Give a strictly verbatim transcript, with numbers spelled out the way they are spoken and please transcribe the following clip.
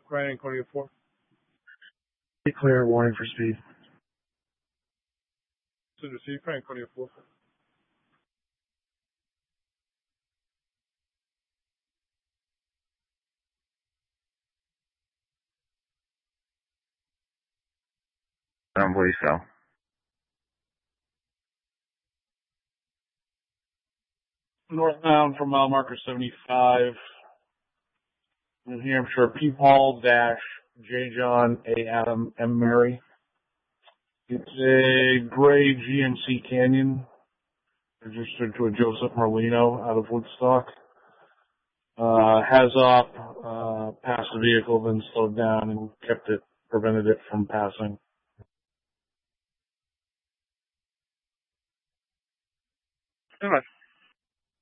Grand Antonio four. Be clear, warning for speed. To receive Grand Antonio four. I don't believe so. Northbound from mile marker seventy-five. New Hampshire, P. Paul dash J. John A. Adam M. Mary. It's a gray G M C Canyon, registered to a Joseph Merlino out of Woodstock. Uh, has up, uh, passed the vehicle, then slowed down and kept it, prevented it from passing. Very much.